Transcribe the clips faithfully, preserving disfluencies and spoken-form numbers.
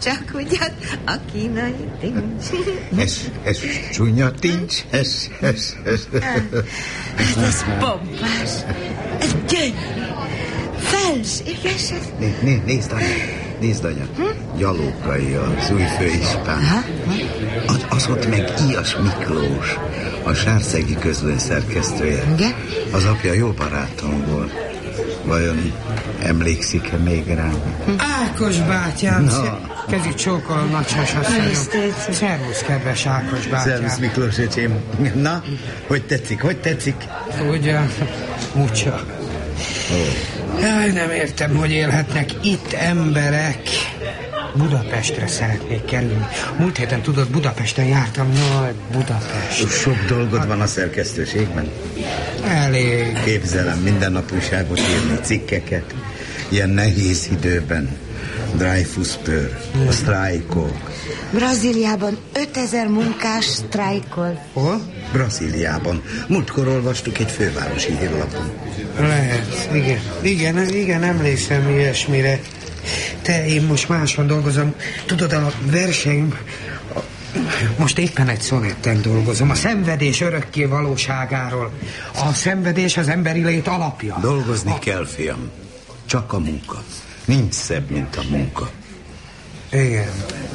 csak ugyan a kínai tincs. Ez, ez csúnya tincs, ez, ez, ez. Hát ez pompás, ez gyönyörű, felséges. Né, né, nézd, anya, nézd, anya, hm? Gyalókai az új főispán. Az, az ott meg Ias Miklós, a sárszegi közlöny szerkesztője. Igen? Az apja jó barátom volt. Vajon emlékszik-e még rám? Ákos bátyám, no. Kezdjük csókolom, nagysás asszonyom. Szervusz, kedves Ákos bátyám. Szervusz, Miklós öcsém. Na, hogy tetszik, hogy tetszik? Ugyan, mucsa. Oh. Jaj, nem értem, hogy élhetnek itt emberek. Budapestre szeretnék kerülni. Múlt héten, tudod, Budapesten jártam. Nagy Budapest. Sok dolgod van a szerkesztőségben? Elég. Képzelem, minden nap újságot írni, cikkeket. Ilyen nehéz időben. Dreyfus-pör, a sztrájkok. Brazíliában ötezer munkás sztrájkol. Hol? Brazíliában. Múltkor olvastuk egy fővárosi hírlapon. Lehet, igen. Igen, igen, emlékszem ilyesmire. Te, én most máson dolgozom. Tudod, a versenyem... Most éppen egy szonetten dolgozom. A szenvedés örökké valóságáról. A szenvedés az emberi lét alapja. Dolgozni a... kell, fiam. Csak a munka. Nincs szebb, mint a munka. Igen.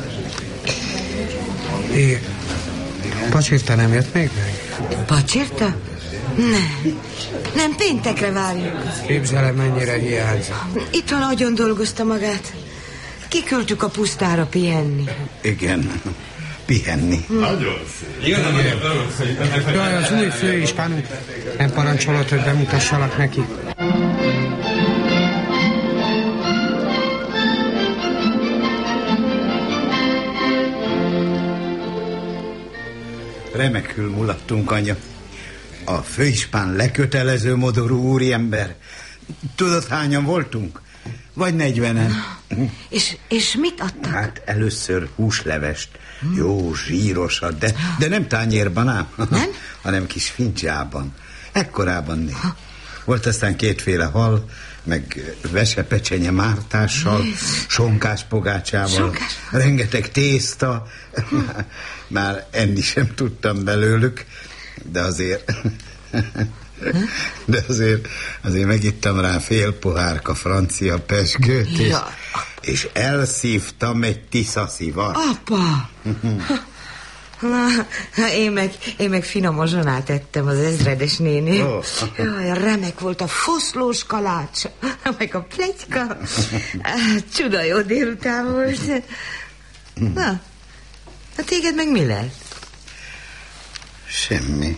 Igen. Pacsirta nem jött még meg? Pacsirta? Nem. Nem, péntekre várjuk. Képzelem, mennyire hiányzik. Itthon agyon dolgozta magát. Kiküldtük a pusztára pihenni. Igen, pihenni. Nagyon szép. Igen, nagyon szép. Jaj, az új főispánunk. Nem parancsolod, hogy bemutassalak neki. Remekül mulattunk, anya. A főispán lekötelező modorú úriember. Tudod, hányan voltunk? Vagy negyvenen. És, és mit adtak? Hát először húslevest. Jó, zsírosat, de, de nem tányérban ám. Nem? Hanem kis fincsában. Ekkorában négy. Volt aztán kétféle hal, meg vesepecsenye mártással, sonkás pogácsával, sonkás. Rengeteg tészta. Már enni sem tudtam belőlük, de azért... De azért, azért megittam rá fél pohárka francia pezsgőt, és, ja. és elszívtam egy tiszaszivat. Apa! Na, én meg, én meg finom mozsonát ettem az ezredes néni. Oh. Jaj, remek volt a foszlós kalács, meg a pletyka. Csuda jó délután volt. Na, a téged meg mi lett? Semmi.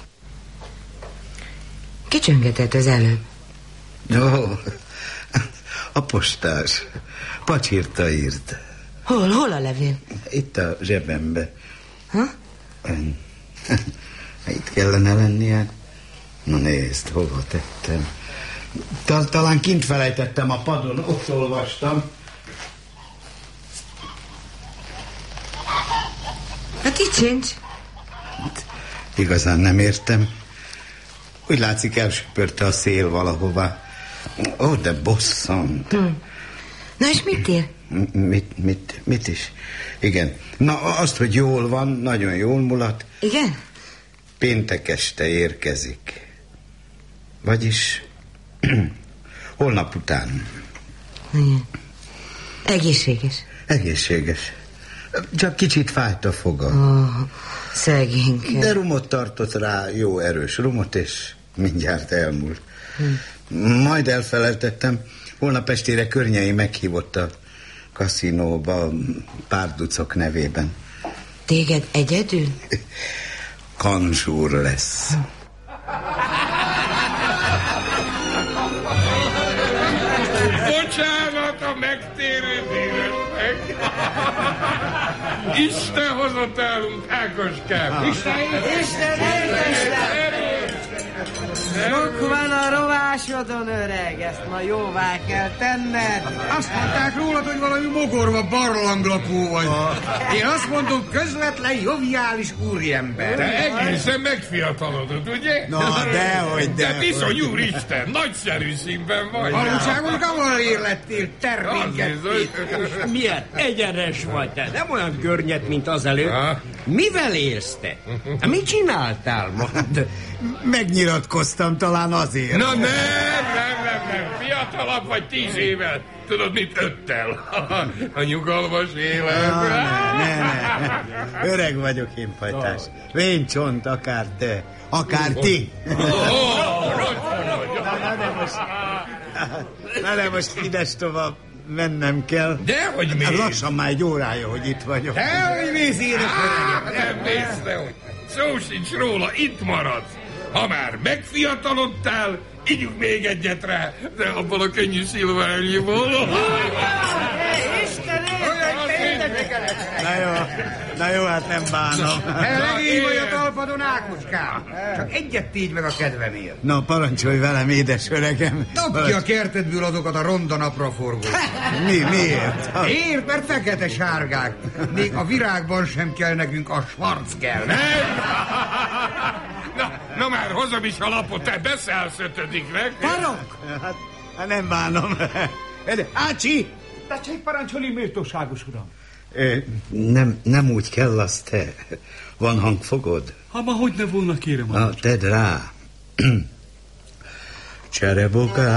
Ki csöngetett az előbb? Ó, a postás. Pacsirta írt. Hol, hol a levél? Itt a zsebembe. Ha? Itt kellene lennie. Na nézd, hova tettem. Tal- talán kint felejtettem a padon, ott olvastam. Hát itt sincs. Igazán nem értem. Úgy látszik, elsöpörte a szél valahová. Ó, de bosszant. Hm. Na és mit ír? Mit, mit, mit is? Igen. Na, azt, hogy jól van, nagyon jól mulat. Igen? Péntek este érkezik. Vagyis holnap után. Igen. Egészséges. Egészséges. Csak kicsit fájt a foga. Oh, szegényke. De rumot tartott rá, jó erős rumot, és mindjárt elmúlt. Hm. Majd elfelejtettem, holnap estére Környei meghívott a kaszinóba Párducok nevében. Téged egyedül? Kanzsúr lesz. Bocsánat a megtérődéseknek. Isten hozott állunk, Ákoskám. Isten, Isten, Isten, Isten. Sok van a rovásodon, öreg, ezt ma jóvá kell tenned. Azt mondták rólad, hogy valami mogorva barlanglakó vagy. Én azt mondom, közvetlen, joviális úriember. De egészen megfiatalodott, ugye? Na, dehogy, de. dehogy. De bizony, úristen, nagyszerű színben vagy. Valóságon kavalér lettél, termékettél. Milyen egyenes vagy te, nem olyan görnyed, mint azelőtt. Ha? Mivel élsz te? Mit csináltál most? Megnyilatkoztam talán azért. Na nem, nem, nem, nem. Fiatalabb vagy tíz évvel. Tudod mit, öttel. A nyugalmas élet. Ah, ne, ne, ne. Öreg vagyok én, pajtás. Vénycsont, akár te, akár ti. Na de most, na de most ides tovább mennem kell. Dehogy mész. Hát lassan már egy órája, hogy itt vagyok. Dehogy mész, édes öregem. Nem mész, dehogy. Szó sincs róla, itt maradsz. Ha már megfiatalodtál, ígyunk még egyet rá, de abban a könnyű szilványiból. Na jó, na jó, hát nem bánom. Legény vagy a talpadon, Ákoskám. Csak egyet tégy meg a kedvemért. Na, parancsolj velem, édes öregem. Dobd ki a kertedből azokat a ronda napraforgót. Mi, miért? Miért? Mert fekete-sárgák. Még a virágban sem kell nekünk, a svarc kell. Na, na már hozom is a lapot, te beszállsz ötödiknek. Parok! Hát, hát nem bánom. Ácsi! Tessék parancsolni, méltóságos uram. Ö, nem, nem úgy kell, az te. Van hangfogod? Ha ma hogy ne volna, kérem. Na, tedd rá. Cserebogá.